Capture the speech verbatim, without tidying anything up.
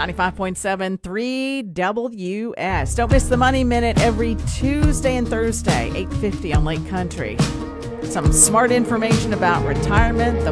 ninety-five point seven three W S. Don't miss the Money Minute every Tuesday and Thursday, eight fifty on Lake Country. Some smart information about retirement, the